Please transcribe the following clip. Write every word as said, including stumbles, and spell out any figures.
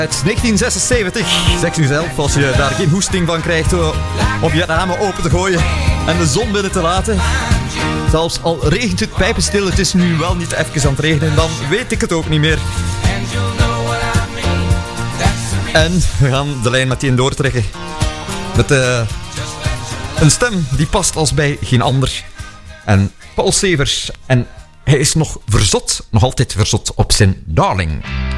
Uit negentien zesenzeventig. Zeg u zelf, als je daar geen hoesting van krijgt om je ramen open te gooien en de zon binnen te laten. Zelfs al regent het pijpenstil, het is nu wel niet even aan het regenen, dan weet ik het ook niet meer. En we gaan de lijn meteen doortrekken met uh, een stem die past als bij geen ander. En Paul Severs. En hij is nog verzot, nog altijd verzot op zijn Darling.